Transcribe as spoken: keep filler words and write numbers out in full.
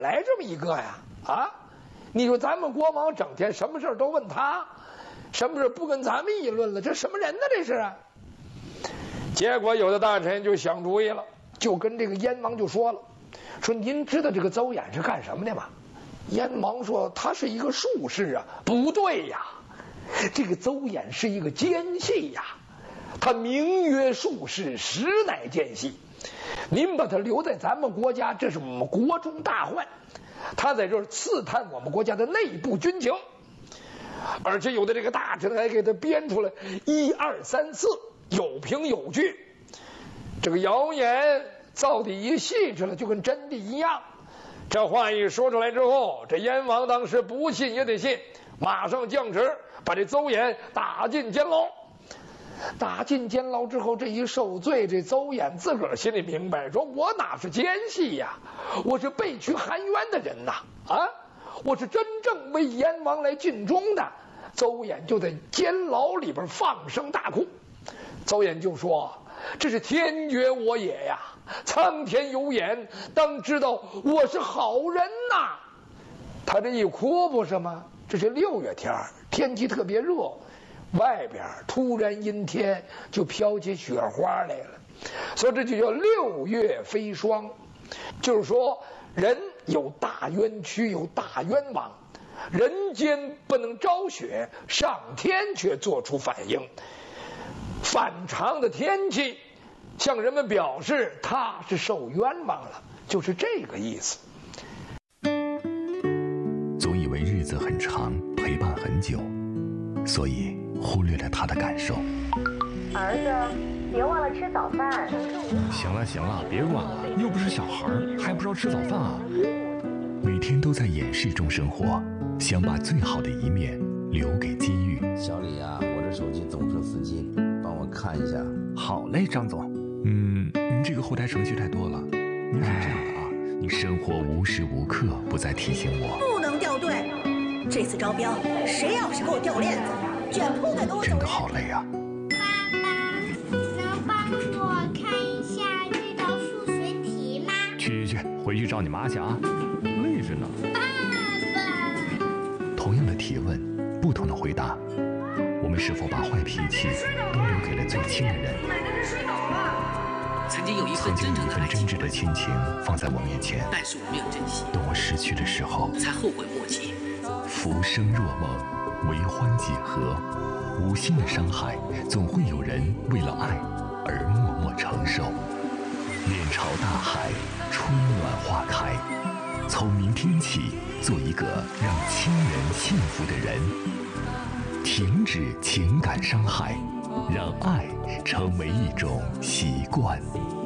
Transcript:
来这么一个呀？啊，你说咱们国王整天什么事都问他，什么事不跟咱们议论了？这什么人呢？这是啊！结果有的大臣就想主意了，就跟这个燕王就说了，说您知道这个邹衍是干什么的吗？燕王说他是一个术士啊。不对呀，这个邹衍是一个奸细呀，他名曰术士，实乃奸细。您把他留在咱们国家，这是我们国中大患。他在这儿刺探我们国家的内部军情，而且有的这个大臣还给他编出来一二三四，有凭有据。这个谣言造的一细致了，就跟真的一样。这话一说出来之后，这燕王当时不信也得信，马上降旨把这邹衍打进监牢。打进监牢之后，这一受罪，这邹衍自个儿心里明白，说我哪是奸细呀，我是被屈含冤的人呐！啊，我是真正为燕王来尽忠的。邹衍就在监牢里边放声大哭。邹衍就说：“这是天绝我也呀，苍天有眼，当知道我是好人呐。”他这一哭不是吗？这是六月天，天气特别热。外边突然阴天，就飘起雪花来了，所以这就叫六月飞霜。就是说，人有大冤屈，有大冤枉，人间不能昭雪，上天却做出反应。反常的天气向人们表示他是受冤枉了，就是这个意思。 总以为日子很长，陪伴很久，所以忽略了他的感受。 儿子，别忘了吃早饭。 行了行了，别管了，又不是小孩，还不知道吃早饭啊？ 每天都在掩饰中生活，想把最好的一面留给机遇。 小李啊，我这手机总出司机，帮我看一下。 好嘞，张总。 嗯，您这个后台程序太多了。您是这样的啊，你生活无时无刻不在提醒我， 不能掉队。这次招标，谁要是给我掉链子，卷铺盖给我走人。 真的好累啊。 爸爸，能帮我看一下这道数学题吗？ 去去去，回去找你妈去啊，累着呢。 爸爸， 同样的提问，不同的回答，我们是否把坏脾气都留给了最亲的人？ 买的是水饺吧？ 曾经有一份曾经有一份真挚的亲情放在我面前， 但是我没有珍惜。 等我失去的时候， 才后悔莫及。 浮生若梦，为欢几何？无心的伤害，总会有人为了爱而默默承受。面朝大海，春暖花开。从明天起，做一个让亲人幸福的人。停止情感伤害，让爱成为一种习惯。